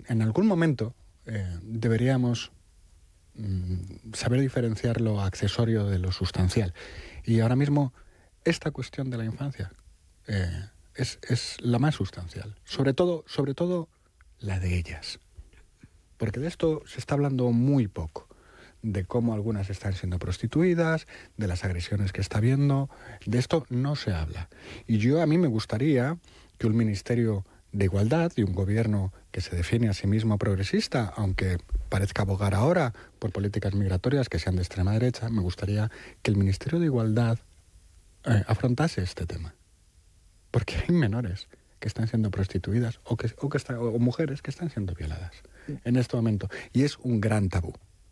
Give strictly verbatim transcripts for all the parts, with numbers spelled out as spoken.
en algún momento eh, deberíamos mm, saber diferenciar lo accesorio de lo sustancial. Y ahora mismo esta cuestión de la infancia eh, es, es la más sustancial. Sobre todo, sobre todo la de ellas. Porque de esto se está hablando muy poco. De cómo algunas están siendo prostituidas, de las agresiones que está habiendo. De esto no se habla. Y yo a mí me gustaría que un ministerio de igualdad y un gobierno que se define a sí mismo progresista, aunque parezca abogar ahora por políticas migratorias que sean de extrema derecha, me gustaría que el Ministerio de Igualdad eh, afrontase este tema. Porque hay menores que están siendo prostituidas o, que, o, que está, o mujeres que están siendo violadas en este momento. Y es un gran tabú.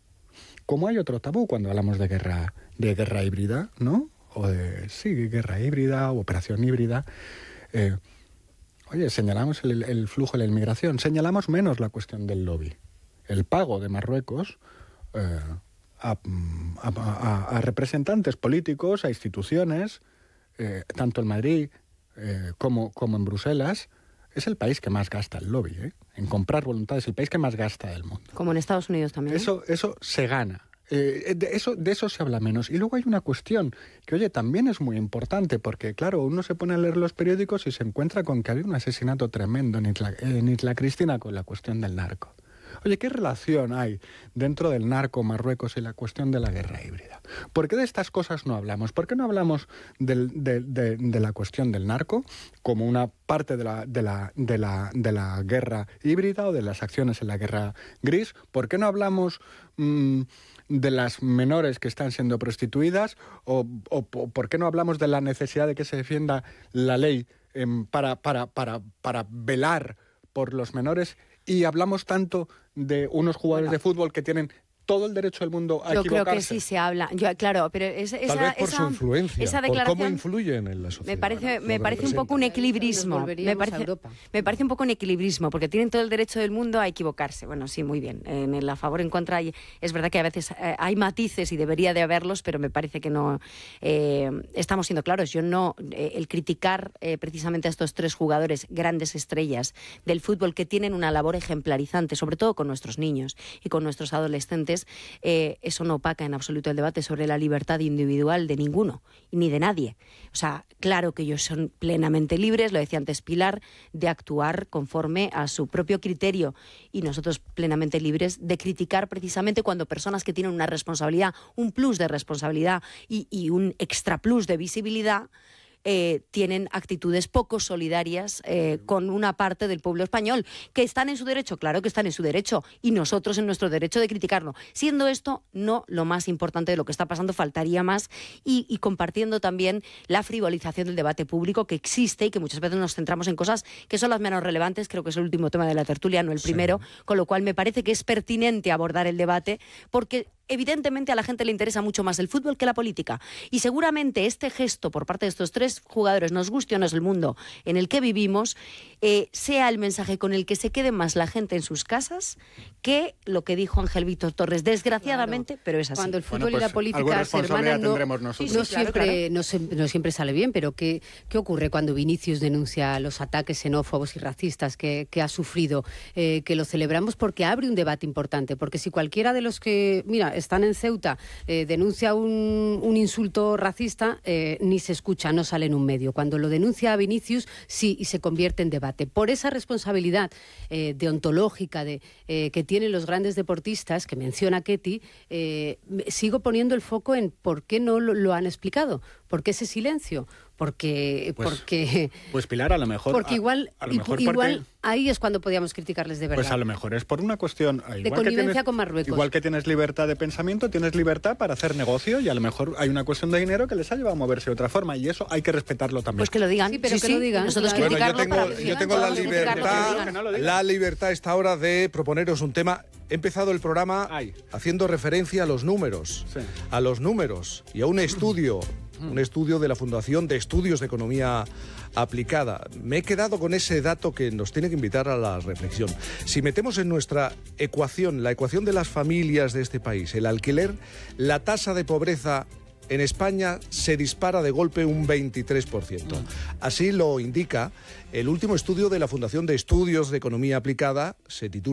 Como hay otro tabú cuando hablamos de guerra, de guerra híbrida, ¿no? O de, sí, guerra híbrida o operación híbrida. Eh, oye, señalamos el, el flujo de la inmigración, señalamos menos la cuestión del lobby. El pago de Marruecos eh, a, a, a, a representantes políticos, a instituciones, eh, tanto en Madrid eh, como, como en Bruselas, es el país que más gasta el lobby, ¿eh? En comprar voluntades, el país que más gasta del mundo. Como en Estados Unidos también. Eso, eso se gana. Eh, de, eso, de eso se habla menos. Y luego hay una cuestión que, oye, también es muy importante, porque, claro, uno se pone a leer los periódicos y se encuentra con que había un asesinato tremendo en Isla, en Isla Cristina con la cuestión del narco. Oye, ¿qué relación hay dentro del narco Marruecos y la cuestión de la guerra híbrida? ¿Por qué de estas cosas no hablamos? ¿Por qué no hablamos del, de, de, de la cuestión del narco como una parte de la, de, la, de, la, de la guerra híbrida o de las acciones en la guerra gris? ¿Por qué no hablamos mmm, de las menores que están siendo prostituidas? ¿O, o por qué no hablamos de la necesidad de que se defienda la ley eh, para, para, para, para velar por los menores? Y hablamos tanto de unos jugadores bueno. de fútbol que tienen todo el derecho del mundo a Yo equivocarse. Yo creo que sí se habla. Yo, claro, pero es, esa, Tal vez por esa, su influencia, esa por cómo influyen en la sociedad. Me parece, me parece un poco un equilibrismo. Me parece, me parece un poco un equilibrismo, porque tienen todo el derecho del mundo a equivocarse. Bueno, sí, muy bien. En el a favor, en contra, hay, es verdad que a veces eh, hay matices y debería de haberlos, pero me parece que no eh, estamos siendo claros. Yo no, eh, el criticar eh, precisamente a estos tres jugadores, grandes estrellas del fútbol, que tienen una labor ejemplarizante, sobre todo con nuestros niños y con nuestros adolescentes, eh, eso no opaca en absoluto el debate sobre la libertad individual de ninguno, ni de nadie. O sea, claro que ellos son plenamente libres, lo decía antes Pilar, de actuar conforme a su propio criterio, y nosotros plenamente libres de criticar precisamente cuando personas que tienen una responsabilidad, un plus de responsabilidad y, y un extra plus de visibilidad, Eh, tienen actitudes poco solidarias eh, con una parte del pueblo español, que están en su derecho, claro que están en su derecho, y nosotros en nuestro derecho de criticarlo. Siendo esto no lo más importante de lo que está pasando, faltaría más, y, y compartiendo también la frivolización del debate público que existe y que muchas veces nos centramos en cosas que son las menos relevantes. Creo que es el último tema de la tertulia, no el primero, sí. Con lo cual me parece que es pertinente abordar el debate, porque evidentemente a la gente le interesa mucho más el fútbol que la política, y seguramente este gesto por parte de estos tres jugadores, nos guste o no es el mundo en el que vivimos, eh, sea el mensaje con el que se quede más la gente en sus casas que lo que dijo Ángel Víctor Torres, desgraciadamente, claro, pero es así. Cuando el fútbol bueno, pues, y la política se hermanan, no, no, sí, sí, no, claro, siempre, claro. No, se, no siempre sale bien, pero ¿qué, qué ocurre cuando Vinicius denuncia los ataques xenófobos y racistas que, que ha sufrido? Eh, que lo celebramos porque abre un debate importante, porque si cualquiera de los que, mira, están en Ceuta, eh, denuncia un, un insulto racista, eh, ni se escucha, no sale en un medio. Cuando lo denuncia a Vinicius, sí, y se convierte en debate. Por esa responsabilidad eh, deontológica de, eh, que tienen los grandes deportistas, que menciona Ketty, eh, sigo poniendo el foco en por qué no lo, lo han explicado, por qué ese silencio. Porque, pues, porque, pues Pilar, a lo mejor... Porque igual, a, a lo mejor igual porque, ahí es cuando podíamos criticarles de verdad. Pues a lo mejor es por una cuestión... Igual de connivencia que tienes, con Marruecos. Igual que tienes libertad de pensamiento, tienes libertad para hacer negocio, y a lo mejor hay una cuestión de dinero que les ha llevado a moverse de otra forma, y eso hay que respetarlo también. Pues que lo digan. Sí, pero sí, que sí. lo digan. Nosotros bueno, criticarlo yo tengo, para yo tengo la libertad, no la libertad a esta hora de proponeros un tema. He empezado el programa Ay. haciendo referencia a los números, sí. a los números y a un estudio, un estudio de la Fundación de Estudios de Economía Aplicada. Me he quedado con ese dato que nos tiene que invitar a la reflexión. Si metemos en nuestra ecuación, la ecuación de las familias de este país, el alquiler, la tasa de pobreza en España se dispara de golpe un veintitrés por ciento. Así lo indica el último estudio de la Fundación de Estudios de Economía Aplicada, se titula